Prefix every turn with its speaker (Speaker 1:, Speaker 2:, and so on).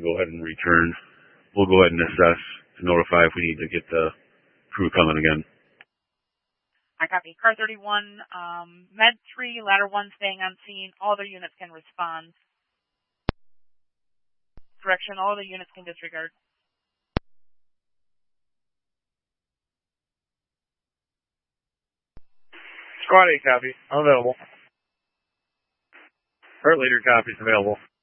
Speaker 1: go ahead and return. We'll go ahead and assess to notify if we need to get the crew coming again.
Speaker 2: I copy. Car 31, Med 3, Ladder 1 staying on scene. All other units can respond. Correction, all other units can disregard.
Speaker 3: Squad 8 copy. I'm available.
Speaker 1: Part leader copies available.